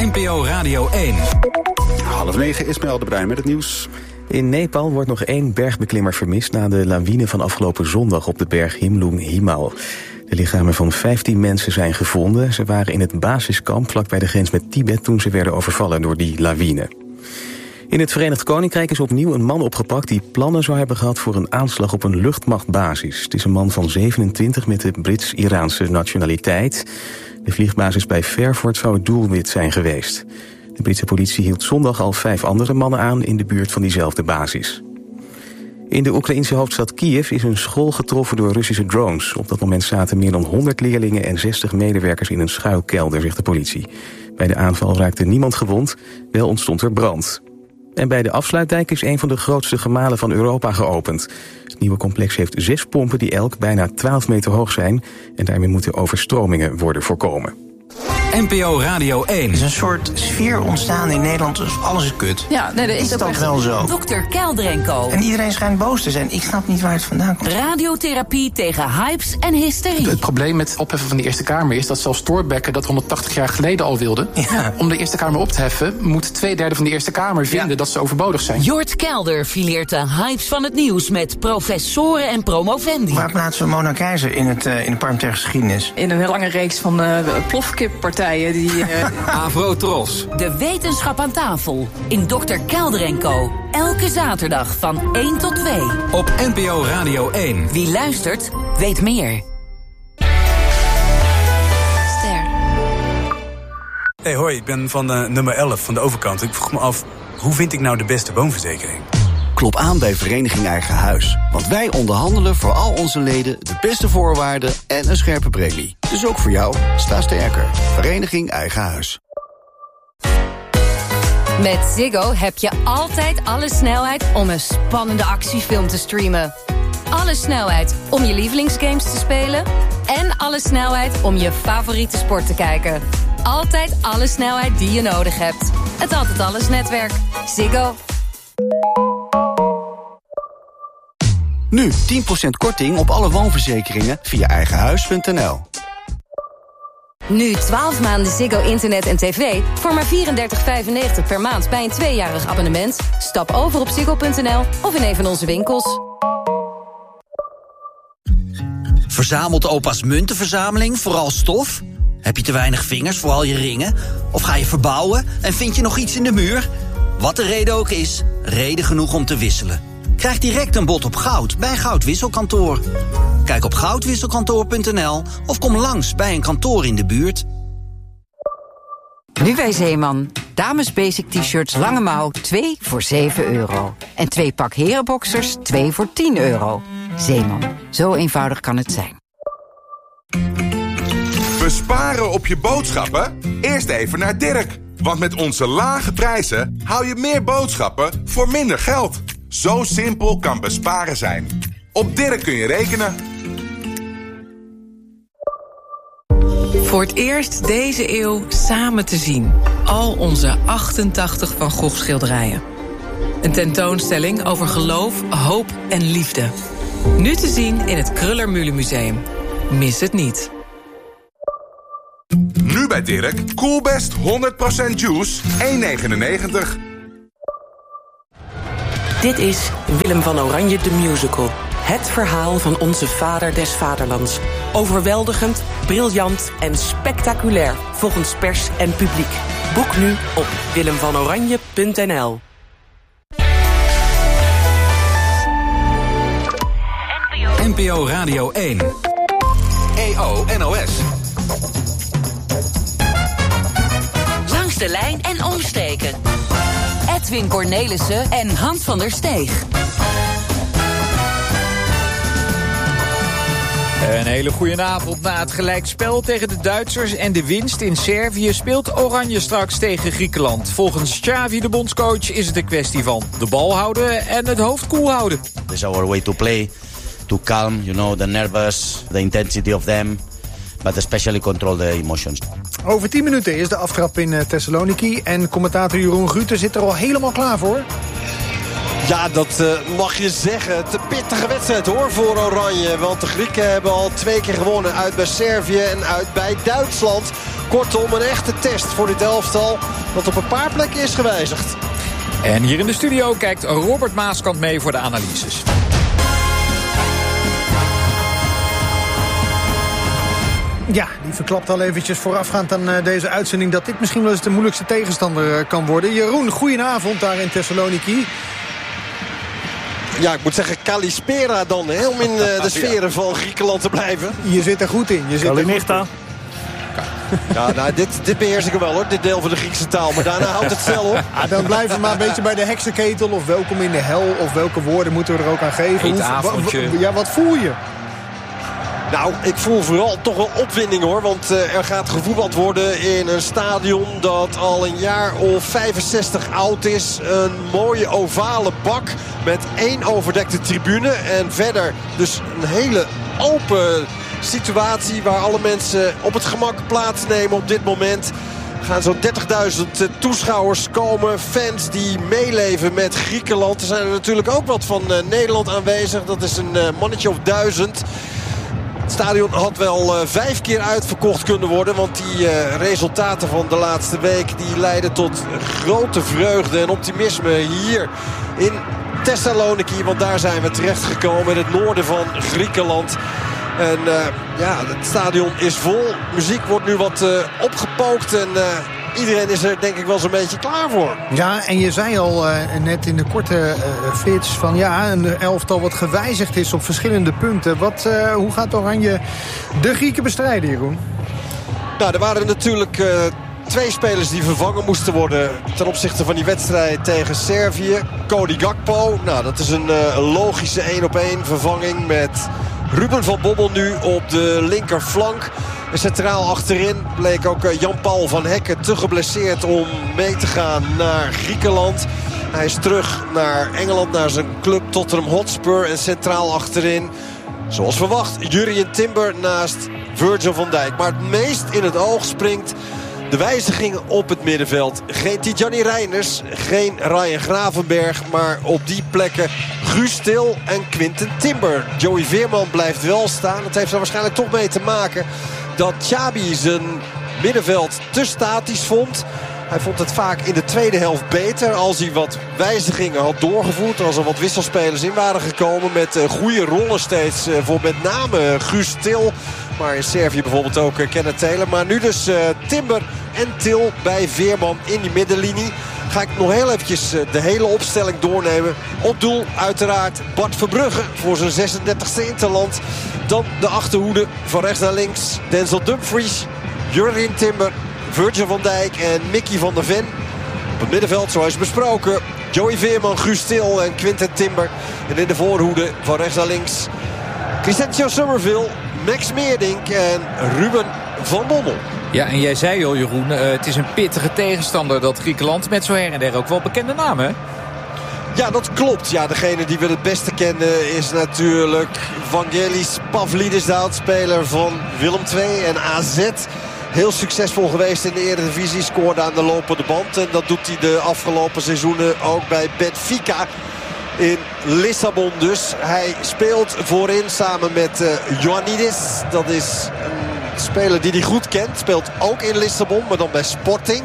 NPO Radio 1. 8:30 is Mel de Bruin met het nieuws. In Nepal wordt nog 1 bergbeklimmer vermist na de lawine van afgelopen zondag op de berg Himlung Himal. De lichamen van 15 mensen zijn gevonden. Ze waren in het basiskamp vlakbij de grens met Tibet toen ze werden overvallen door die lawine. In het Verenigd Koninkrijk is opnieuw een man opgepakt die plannen zou hebben gehad voor een aanslag op een luchtmachtbasis. Het is een man van 27 met de Brits-Iraanse nationaliteit. De vliegbasis bij Fairford zou het doelwit zijn geweest. De Britse politie hield zondag al 5 andere mannen aan in de buurt van diezelfde basis. In de Oekraïnse hoofdstad Kiev is een school getroffen door Russische drones. Op dat moment zaten meer dan 100 leerlingen en 60 medewerkers in een schuilkelder, zegt de politie. Bij de aanval raakte niemand gewond, wel ontstond er brand. En bij de Afsluitdijk is een van de grootste gemalen van Europa geopend. Het nieuwe complex heeft 6 pompen die elk bijna 12 meter hoog zijn. En daarmee moeten overstromingen worden voorkomen. NPO Radio 1. Er is een soort sfeer ontstaan in Nederland, dus alles is kut. Ja, nee, is dat wel zo? Dr. Kelder & Co. En iedereen schijnt boos te zijn. Ik snap niet waar het vandaan komt. Radiotherapie tegen hypes en hysterie. Het probleem met het opheffen van de Eerste Kamer is dat zelfs Thorbecke dat 180 jaar geleden al wilde. Ja. Om de Eerste Kamer op te heffen moet 2/3 van de Eerste Kamer vinden dat ze overbodig zijn. Jort Kelder fileert de hypes van het nieuws met professoren en promovendi. Waar plaatsen we Mona Keizer in de parlementaire geschiedenis? In een lange reeks van plofkippartijen die... Avro Tros. De wetenschap aan tafel in Dr. Kelder & Co. Elke zaterdag van 1 tot 2. Op NPO Radio 1. Wie luistert, weet meer. Ster. Hey, hoi, ik ben van nummer 11 van de overkant. Ik vroeg me af, hoe vind ik nou de beste woonverzekering? Klop aan bij Vereniging Eigen Huis. Want wij onderhandelen voor al onze leden de beste voorwaarden en een scherpe premie. Dus ook voor jou, sta sterker. Vereniging Eigen Huis. Met Ziggo heb je altijd alle snelheid om een spannende actiefilm te streamen. Alle snelheid om je lievelingsgames te spelen. En alle snelheid om je favoriete sport te kijken. Altijd alle snelheid die je nodig hebt. Het Altijd Alles netwerk. Ziggo. Nu 10% korting op alle woonverzekeringen via eigenhuis.nl. Nu 12 maanden Ziggo internet en tv voor maar $34,95 per maand bij een 2-jarig abonnement. Stap over op ziggo.nl of in een van onze winkels. Verzamelt opa's muntenverzameling vooral stof? Heb je te weinig vingers voor al je ringen? Of ga je verbouwen en vind je nog iets in de muur? Wat de reden ook is, reden genoeg om te wisselen. Krijg direct een bod op goud bij Goudwisselkantoor. Kijk op goudwisselkantoor.nl of kom langs bij een kantoor in de buurt. Nu bij Zeeman. Dames basic t-shirts lange mouw 2 voor €7. En 2 pak herenboxers 2 voor €10. Zeeman. Zo eenvoudig kan het zijn. Besparen op je boodschappen? Eerst even naar Dirk. Want met onze lage prijzen hou je meer boodschappen voor minder geld. Zo simpel kan besparen zijn. Op Dirk kun je rekenen. Voor het eerst deze eeuw samen te zien. Al onze 88 Van Gogh schilderijen. Een tentoonstelling over geloof, hoop en liefde. Nu te zien in het Kröller-Müller Museum. Mis het niet. Nu bij Dirk, Coolbest 100% juice, €1,99. Dit is Willem van Oranje de Musical. Het verhaal van onze vader des vaderlands. Overweldigend, briljant en spectaculair volgens pers en publiek. Boek nu op willemvanoranje.nl. NPO Radio 1. EO NOS. Langs de lijn en omsteken. Edwin Cornelissen en Hans van der Steeg. Een hele goede avond. Na het gelijkspel tegen de Duitsers en de winst in Servië speelt Oranje straks tegen Griekenland. Volgens Xavi, de bondscoach, is het een kwestie van de bal houden en het hoofd koel houden. It's our way to play, to calm, the nervous, the intensity of them, but especially control the emotions. Over 10 minuten is de aftrap in Thessaloniki en commentator Jeroen Gruter zit er al helemaal klaar voor. Ja, dat mag je zeggen. Te pittige wedstrijd hoor voor Oranje. Want de Grieken hebben al 2 keer gewonnen. Uit bij Servië en uit bij Duitsland. Kortom, een echte test voor dit elftal dat op een paar plekken is gewijzigd. En hier in de studio kijkt Robert Maaskant mee voor de analyses. Ja, die verklapt al eventjes voorafgaand aan deze uitzending dat dit misschien wel eens de moeilijkste tegenstander kan worden. Jeroen, goedenavond daar in Thessaloniki. Ja, ik moet zeggen, Kalispera dan, hè, om in de sferen van Griekenland te blijven. Je zit er goed in. Kalinichta. Ja, nou, dit beheers ik wel hoor, dit deel van de Griekse taal. Maar daarna houdt het snel op. Dan blijven we maar een beetje bij de heksenketel of welkom in de hel. Of welke woorden moeten we er ook aan geven. Eetavondje. Wat voel je? Nou, ik voel vooral toch wel opwinding hoor. Want er gaat gevoetbald worden in een stadion dat al een jaar of 65 oud is. Een mooie ovale bak met 1 overdekte tribune. En verder dus een hele open situatie waar alle mensen op het gemak plaatsnemen op dit moment. Er gaan zo'n 30.000 toeschouwers komen. Fans die meeleven met Griekenland. Er zijn er natuurlijk ook wat van Nederland aanwezig. Dat is een mannetje of 1000. Het stadion had wel 5 keer uitverkocht kunnen worden. Want die resultaten van de laatste week die leiden tot grote vreugde en optimisme hier in Thessaloniki. Want daar zijn we terechtgekomen in het noorden van Griekenland. En het stadion is vol. Muziek wordt nu wat opgepookt en iedereen is er denk ik wel zo'n beetje klaar voor. Ja, en je zei al net in de korte flits van een elftal wat gewijzigd is op verschillende punten. Hoe gaat Oranje de Grieken bestrijden, Jeroen? Nou, er waren natuurlijk 2 spelers die vervangen moesten worden ten opzichte van die wedstrijd tegen Servië. Cody Gakpo, nou dat is een logische 1-op-1 vervanging met Ruben van Bommel nu op de linkerflank. En centraal achterin bleek ook Jan-Paul van Hekken te geblesseerd om mee te gaan naar Griekenland. Hij is terug naar Engeland, naar zijn club Tottenham Hotspur. En centraal achterin, zoals verwacht, Jurrien Timber naast Virgil van Dijk. Maar het meest in het oog springt de wijzigingen op het middenveld. Geen Tidjani Reiners, geen Ryan Gravenberg, maar op die plekken Guus Til en Quinten Timber. Joey Veerman blijft wel staan. Dat heeft er waarschijnlijk toch mee te maken dat Xabi zijn middenveld te statisch vond. Hij vond het vaak in de tweede helft beter als hij wat wijzigingen had doorgevoerd. Als er wat wisselspelers in waren gekomen met goede rollen steeds voor met name Guus Til. Maar in Servië bijvoorbeeld ook Kenneth Taylor. Maar nu dus Timber en Til bij Veerman in die middenlinie. Ga ik nog heel eventjes de hele opstelling doornemen. Op doel uiteraard Bart Verbrugge voor zijn 36e interland. Dan de achterhoede van rechts naar links. Denzel Dumfries, Jurrien Timber, Virgil van Dijk en Mickey van der Ven. Op het middenveld zoals besproken Joey Veerman, Guus Til en Quinten Timber. En in de voorhoede van rechts naar links Crescencio Summerville, Max Meerdink en Ruben van Bommel. Ja, en jij zei al, Jeroen, het is een pittige tegenstander, dat Griekenland, met zo her en der ook wel bekende namen, hè? Ja, dat klopt. Ja, degene die we het beste kennen is natuurlijk Vangelis Pavlidis, de oudspeler van Willem II en AZ. Heel succesvol geweest in de Eredivisie, scoorde aan de lopende band. En dat doet hij de afgelopen seizoenen ook bij Benfica in Lissabon dus. Hij speelt voorin samen met Ioannidis. Dat is een speler die hij goed kent. Speelt ook in Lissabon, maar dan bij Sporting.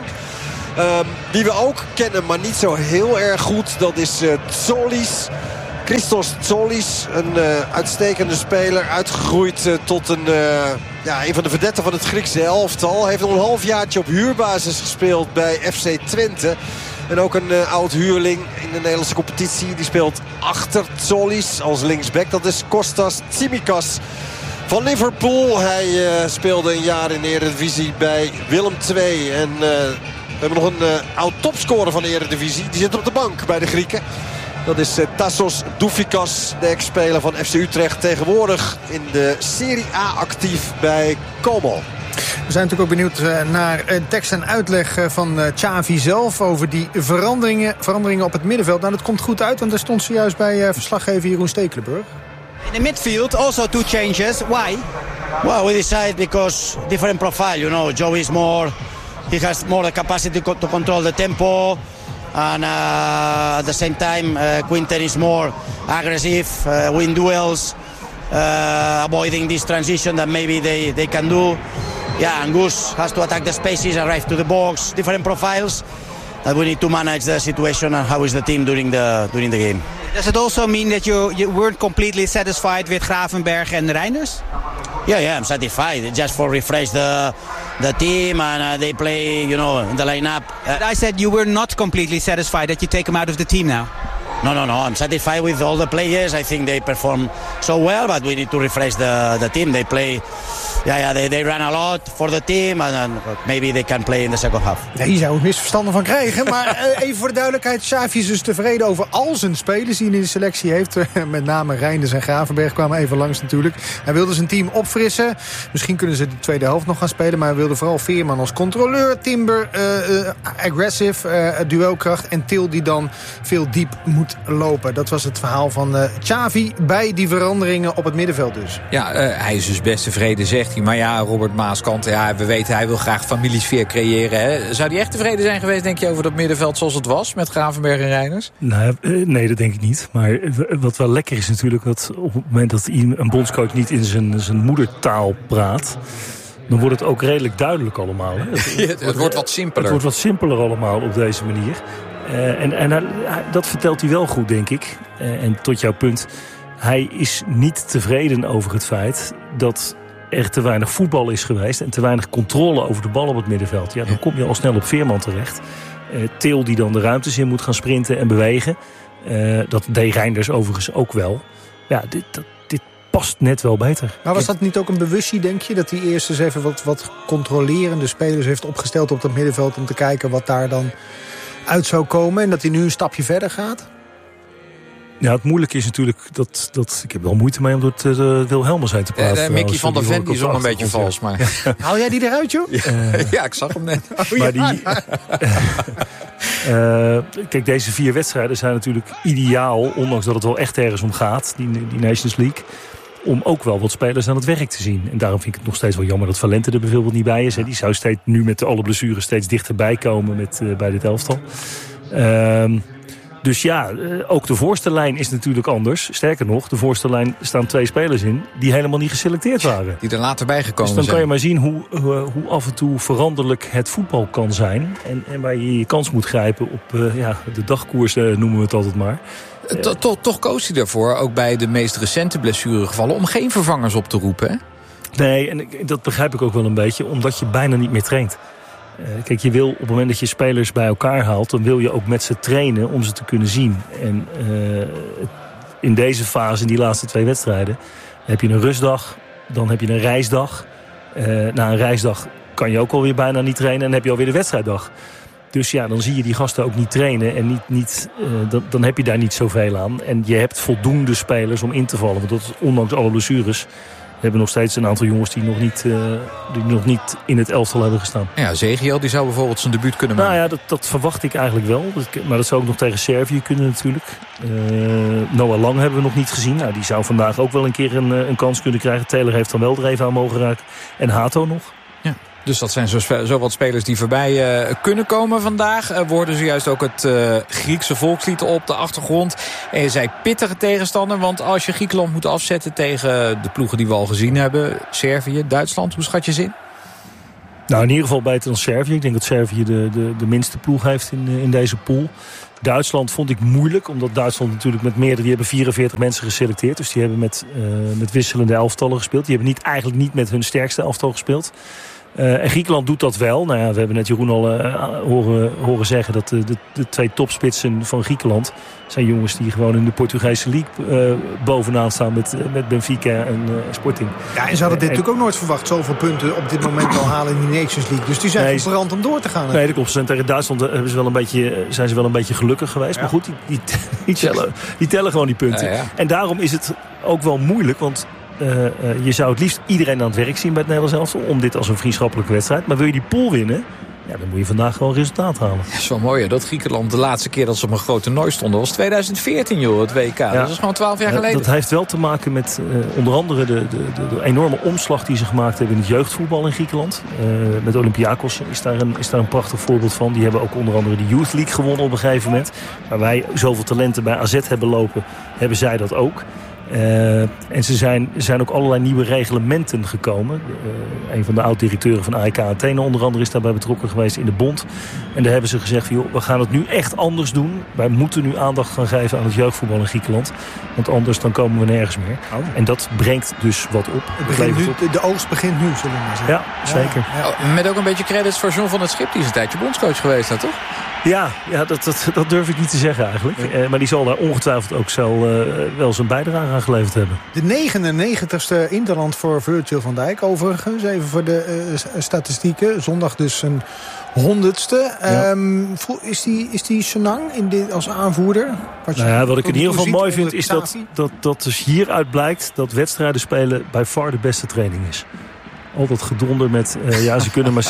Die we ook kennen, maar niet zo heel erg goed. Dat is Tsolis. Christos Tsolis. Een uitstekende speler. Uitgegroeid tot een van de verdetten van het Griekse elftal. Heeft nog een halfjaartje op huurbasis gespeeld bij FC Twente. En ook een oud huurling in de Nederlandse competitie. Die speelt achter Tsolis als linksback. Dat is Kostas Tsimikas van Liverpool. Hij speelde een jaar in de Eredivisie bij Willem II. En we hebben nog een oud topscorer van de Eredivisie. Die zit op de bank bij de Grieken. Dat is Tassos Doufikas, de ex-speler van FC Utrecht. Tegenwoordig in de Serie A actief bij Como. We zijn natuurlijk ook benieuwd naar tekst en uitleg van Xavi zelf over die veranderingen op het middenveld. Nou, dat komt goed uit, want daar stond zojuist bij verslaggever Jeroen Stekelenburg. In the midfield, also 2 changes. Why? Well, we decided because different profile, you know. Joey is more, he has more capacity to control the tempo. And at the same time, Quinten is more aggressive, win duels, avoiding this transition that maybe they can do. Angus has to attack the spaces, arrive to the box, different profiles. That we need to manage the situation and how is the team during the game. Does it also mean that you weren't completely satisfied with Gravenberch and Reinders? Yeah, I'm satisfied. Just for refresh the team and they play, in the lineup. I said you were not completely satisfied that you take them out of the team now. No. I'm satisfied with all the players. I think they perform so well, but we need to refresh the team. They play, they run a lot for the team and maybe they can play in the second half. Ja, hier zou ik misverstanden van krijgen. Maar even voor de duidelijkheid, Xavi is dus tevreden over al zijn spelers die hij in de selectie heeft. Met name Reinders en Gravenberch kwamen even langs natuurlijk. Hij wilde zijn team opfrissen. Misschien kunnen ze de tweede helft nog gaan spelen, maar hij wilde vooral Veerman als controleur. Timber, aggressive, duelkracht en Til die dan veel diep moet lopen. Dat was het verhaal van Xavi bij die veranderingen op het middenveld dus. Ja, hij is dus best tevreden, zegt hij. Maar ja, Robert Maaskant, we weten, hij wil graag familiesfeer creëren. Hè? Zou hij echt tevreden zijn geweest, denk je, over dat middenveld zoals het was met Gravenberch en Reinders? Nee, dat denk ik niet. Maar wat wel lekker is natuurlijk, dat op het moment dat een bondscoach niet in zijn moedertaal praat, dan wordt het ook redelijk duidelijk allemaal. Hè? Het wordt wat simpeler. Het wordt wat simpeler allemaal op deze manier. Dat vertelt hij wel goed, denk ik. En tot jouw punt, hij is niet tevreden over het feit dat er te weinig voetbal is geweest en te weinig controle over de bal op het middenveld. Ja, dan kom je al snel op Veerman terecht. Til die dan de ruimtes in moet gaan sprinten en bewegen. Dat deed Reinders overigens ook wel. Ja, dit past net wel beter. Maar was dat niet ook een bewustzijn, denk je? Dat hij eerst eens even wat controlerende spelers heeft opgesteld op dat middenveld om te kijken wat daar dan uit zou komen en dat hij nu een stapje verder gaat? Ja, het moeilijke is natuurlijk dat ik heb wel moeite mee om door het Wilhelmus heen te praten. Mickey van der Ven die zong een beetje vals. Maar. Haal jij die eruit, joh? Ja, ik zag hem net. Kijk, deze 4 wedstrijden zijn natuurlijk ideaal, ondanks dat het wel echt ergens om gaat, die Nations League, om ook wel wat spelers aan het werk te zien. En daarom vind ik het nog steeds wel jammer dat Valente er bijvoorbeeld niet bij is. Hè. Die zou nu met alle blessures steeds dichterbij komen bij dit elftal. Dus ja, ook de voorste lijn is natuurlijk anders. Sterker nog, de voorste lijn staan 2 spelers in die helemaal niet geselecteerd waren. Die er later bijgekomen zijn. Dus dan kan je maar zien hoe af en toe veranderlijk het voetbal kan zijn. En waar je kans moet grijpen op de dagkoers, noemen we het altijd maar. Toch koos hij ervoor, ook bij de meest recente blessuregevallen, om geen vervangers op te roepen, hè? Nee, en dat begrijp ik ook wel een beetje, omdat je bijna niet meer traint. Kijk, je wil op het moment dat je spelers bij elkaar haalt, dan wil je ook met ze trainen om ze te kunnen zien. En in deze fase, in die laatste 2 wedstrijden, heb je een rustdag, dan heb je een reisdag. Na een reisdag kan je ook alweer bijna niet trainen en dan heb je alweer de wedstrijddag. Dus ja, dan zie je die gasten ook niet trainen en dan heb je daar niet zoveel aan. En je hebt voldoende spelers om in te vallen, want dat is, ondanks alle blessures, we hebben nog steeds een aantal jongens die nog niet in het elftal hebben gestaan. Ja, Zegiel die zou bijvoorbeeld zijn debuut kunnen maken. Nou ja, dat verwacht ik eigenlijk wel. Maar dat zou ook nog tegen Servië kunnen natuurlijk. Noah Lang hebben we nog niet gezien. Nou, die zou vandaag ook wel een keer een kans kunnen krijgen. Taylor heeft dan wel er even aan mogen raken. En Hato nog. Ja. Dus dat zijn zo wat spelers die voorbij kunnen komen vandaag. Worden zojuist ook het Griekse volkslied op de achtergrond. En je zei pittige tegenstander. Want als je Griekenland moet afzetten tegen de ploegen die we al gezien hebben. Servië, Duitsland, hoe schat je ze in? Nou, in ieder geval beter dan Servië. Ik denk dat Servië de minste ploeg heeft in deze pool. Duitsland vond ik moeilijk, omdat Duitsland natuurlijk met meerdere, die hebben 44 mensen geselecteerd. Dus die hebben met wisselende elftallen gespeeld. Die hebben eigenlijk niet met hun sterkste elftal gespeeld. En Griekenland doet dat wel. Nou ja, we hebben net Jeroen al horen zeggen dat de 2 topspitsen van Griekenland zijn jongens die gewoon in de Portugese league bovenaan staan met Benfica en Sporting. Ja, en ze hadden dit natuurlijk ook nooit verwacht. Zoveel punten op dit moment al halen in die Nations League. Dus die zijn verbrand om door te gaan. Nee, dat klopt. Tegen Duitsland zijn ze wel een beetje gelukkig geweest. Ja. Maar goed, die tellen gewoon die punten. Ja. En daarom is het ook wel moeilijk, want je zou het liefst iedereen aan het werk zien bij het Nederlands elftal om dit als een vriendschappelijke wedstrijd. Maar wil je die pool winnen, ja, dan moet je vandaag gewoon resultaat halen. Ja, zo mooi hè, dat Griekenland de laatste keer dat ze op een groot toernooi stonden was 2014, joh, het WK. Ja, dat is gewoon 12 jaar geleden. Dat heeft wel te maken met onder andere de enorme omslag die ze gemaakt hebben in het jeugdvoetbal in Griekenland. Met Olympiakos is daar een prachtig voorbeeld van. Die hebben ook onder andere de Youth League gewonnen op een gegeven moment. Waar wij zoveel talenten bij AZ hebben lopen, hebben zij dat ook. En er zijn ook allerlei nieuwe reglementen gekomen. Een van de oud-directeuren van AEK Athene onder andere is daarbij betrokken geweest in de bond. En daar hebben ze gezegd, joh, we gaan het nu echt anders doen. Wij moeten nu aandacht gaan geven aan het jeugdvoetbal in Griekenland. Want anders dan komen we nergens meer. Oh. En dat brengt dus wat op. De oogst begint nu, zullen we maar zeggen. Ja, zeker. Ja. Met ook een beetje credits voor John van het Schip. Die is een tijdje bondscoach geweest, toch? Ja, dat durf ik niet te zeggen eigenlijk. Maar die zal daar ongetwijfeld ook wel zijn bijdrage aan geleverd hebben. De 99ste interland voor Virgil van Dijk overigens. Even voor de statistieken. Zondag dus een 100ste. Ja. Is die Senang als aanvoerder? Wat ik in ieder geval mooi vind is dat dus hieruit blijkt dat wedstrijden spelen bij far de beste training is. Al dat gedonder met, ze kunnen maar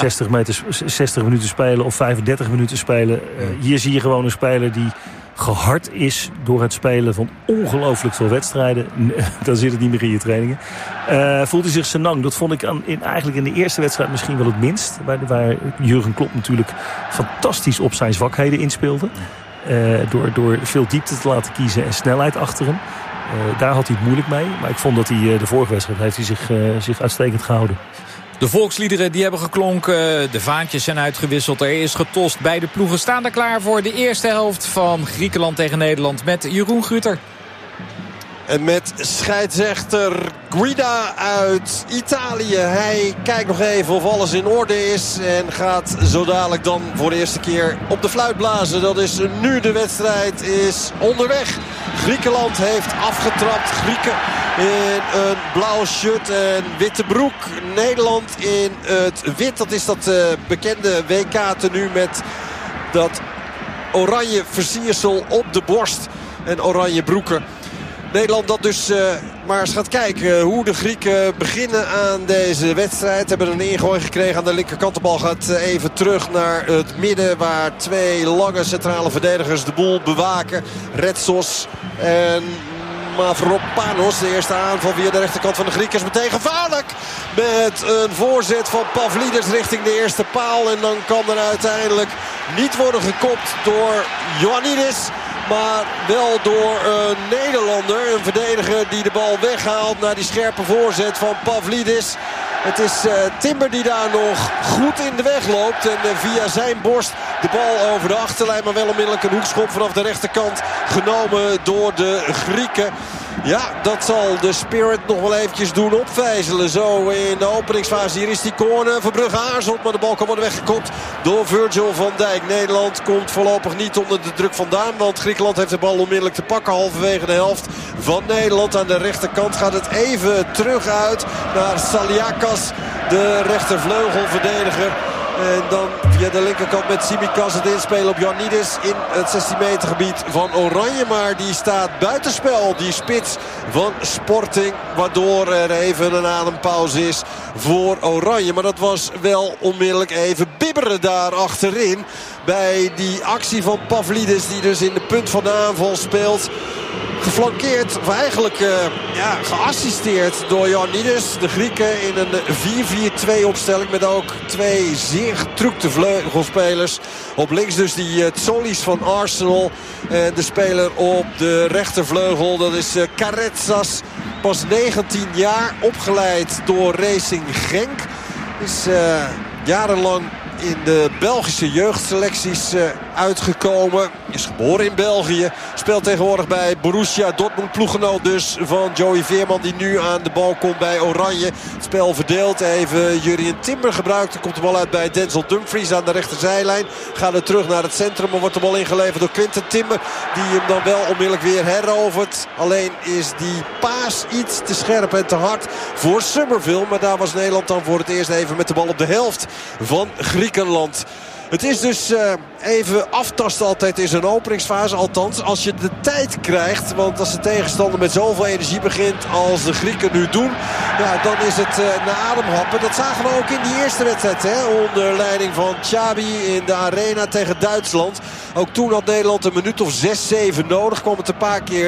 60 minuten spelen of 35 minuten spelen. Hier zie je gewoon een speler die gehard is door het spelen van ongelooflijk veel wedstrijden. Dan zit het niet meer in je trainingen. Voelt hij zich Senang? Dat vond ik eigenlijk in de eerste wedstrijd misschien wel het minst. Waar Jurgen Klopp natuurlijk fantastisch op zijn zwakheden inspeelde. Door veel diepte te laten kiezen en snelheid achter hem. Daar had hij het moeilijk mee. Maar ik vond dat hij de vorige wedstrijd heeft hij zich uitstekend gehouden. De volksliederen die hebben geklonken. De vaantjes zijn uitgewisseld. Er is getost. Beide ploegen staan er klaar voor de eerste helft van Griekenland tegen Nederland. Met Jeroen Guter. En met scheidsrechter Guida uit Italië. Hij kijkt nog even of alles in orde is. En gaat zo dadelijk dan voor de eerste keer op de fluit blazen. Dat is nu, de wedstrijd is onderweg. Griekenland heeft afgetrapt. Grieken in een blauw shirt en witte broek. Nederland in het wit. Dat is dat bekende WK-tenue met dat oranje versiersel op de borst. En oranje broeken. Nederland dat dus maar eens gaat kijken hoe de Grieken beginnen aan deze wedstrijd. Hebben een ingooi gekregen aan de linkerkant. De bal gaat even terug naar het midden waar twee lange centrale verdedigers de boel bewaken. Retsos en Mavropanos. De eerste aanval via de rechterkant van de Grieken is meteen gevaarlijk. Met een voorzet van Pavlidis richting de eerste paal. En dan kan er uiteindelijk niet worden gekopt door Ioannidis. Maar wel door een Nederlander, een verdediger die de bal weghaalt naar die scherpe voorzet van Pavlidis. Het is Timber die daar nog goed in de weg loopt. En via zijn borst de bal over de achterlijn. Maar wel onmiddellijk een hoekschop vanaf de rechterkant genomen door de Grieken. Ja, dat zal de Spirit nog wel eventjes doen opvijzelen. Zo in de openingsfase. Hier is die corner. Verbrugge aarzelt, maar de bal kan worden weggekopt door Virgil van Dijk. Nederland komt voorlopig niet onder de druk vandaan. Want Griekenland heeft de bal onmiddellijk te pakken. Halverwege de helft van Nederland. Aan de rechterkant gaat het even terug uit naar Saliakas. De rechtervleugelverdediger. En dan via de linkerkant met Tsimikas het inspelen op Ioannidis in het 16 meter gebied van Oranje. Maar die staat buitenspel, die spits van Sporting. Waardoor er even een adempauze is voor Oranje. Maar dat was wel onmiddellijk even bibberen daar achterin. Bij die actie van Pavlidis die dus in de punt van de aanval speelt. Geflankeerd, of eigenlijk geassisteerd door Ioannidis. De Grieken in een 4-4-2 opstelling met ook twee zeer getrukte vleugelspelers. Op links dus die Tsolis van Arsenal. En de speler op de rechtervleugel, dat is Karetsas. Pas 19 jaar, opgeleid door Racing Genk. Is jarenlang in de Belgische jeugdselecties uitgekomen. Is geboren in België. Speelt tegenwoordig bij Borussia Dortmund. Ploeggenoot dus van Joey Veerman die nu aan de bal komt bij Oranje. Het spel verdeeld. Even Jurien Timber gebruikt. Dan komt de bal uit bij Denzel Dumfries aan de rechterzijlijn. Gaat er terug naar het centrum. Maar wordt de bal ingeleverd door Quinten Timber. Die hem dan wel onmiddellijk weer herovert. Alleen is die paas iets te scherp en te hard voor Summerville. Maar daar was Nederland dan voor het eerst even met de bal op de helft van Griekenland. Het is dus even aftasten altijd in zo'n openingsfase. Althans, als je de tijd krijgt. Want als de tegenstander met zoveel energie begint als de Grieken nu doen. Ja, dan is het naar ademhappen. Dat zagen we ook in die eerste wedstrijd. Onder leiding van Xabi in de arena tegen Duitsland. Ook toen had Nederland een minuut of 6-7 nodig. Kwam het een paar keer